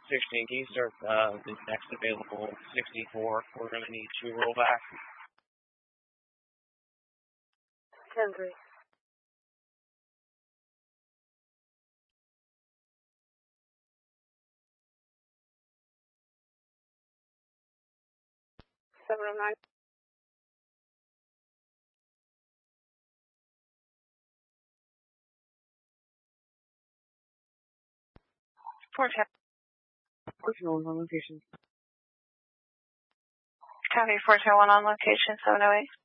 16, can you start the next available 64? We're going to need 2 rollback. 10-3. Seven oh nine. One on location. Copy 401 on location 708.